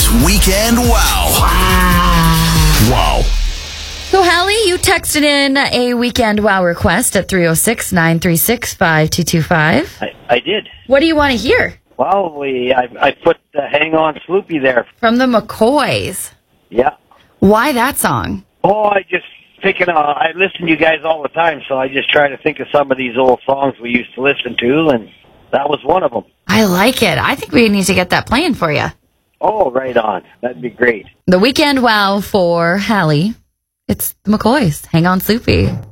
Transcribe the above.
Weekend Wow. Wow. So, Hallie, you texted in a Weekend Wow request at 306-936-5225. I did. What do you want to hear? Well, I put Hang On Sloopy there. From the McCoys. Yeah. Why that song? Oh, I just thinking, I listen to you guys all the time, so I just try to think of some of these old songs we used to listen to, and that was one of them. I like it. I think we need to get that playing for you. Oh, right on. That'd be great. The Weekend Wow for Hallie. It's the McCoys. Hang on, Sloopy.